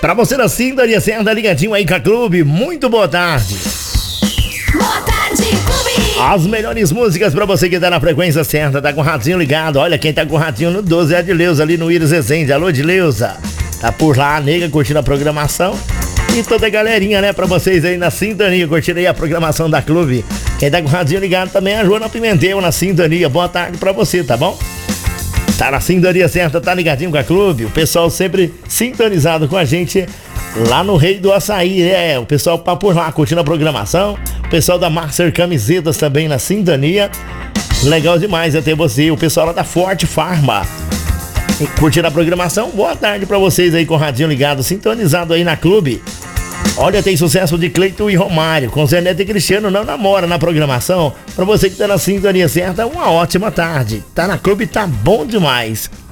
Pra você da Sintonia Certa, ligadinho aí com a Clube, muito boa tarde. Boa tarde, Clube. As melhores músicas pra você que tá na frequência certa, tá com o radinho ligado. Olha, quem tá com o radinho no 12 é a Dileuza ali no Iris Rezende. Alô, Dileuza. Tá por lá, nega, curtindo a programação. E toda a galerinha, né, pra vocês aí na Sintonia, curtindo aí a programação da Clube. Quem tá com o radinho ligado também é a Joana Pimentel na Sintonia. Boa tarde pra você, tá bom? Tá na Sintonia Certa, tá ligadinho com a Clube. O pessoal sempre sintonizado com a gente lá no Rei do Açaí. O pessoal tá por lá curtindo a programação. O pessoal da Master Camisetas também na Sintonia. Legal demais ter você. O pessoal lá da Forte Farma curtindo a programação. Boa tarde pra vocês aí com o radinho ligado, sintonizado aí na Clube. Olha, tem sucesso de Cleiton e Romário. Com Zé Neto e Cristiano não namora na programação. Pra você que tá na Sintonia Certa, uma ótima tarde. Tá na Clube, tá bom demais.